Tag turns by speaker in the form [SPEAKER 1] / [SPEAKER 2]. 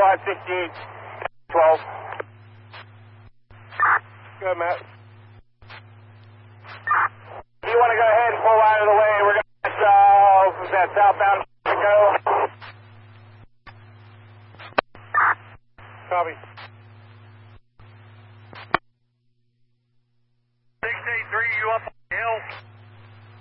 [SPEAKER 1] squad 68, 12.
[SPEAKER 2] Go ahead, Matt.
[SPEAKER 1] If you want to go ahead and pull out of the way, we're going to that southbound go.
[SPEAKER 2] Copy.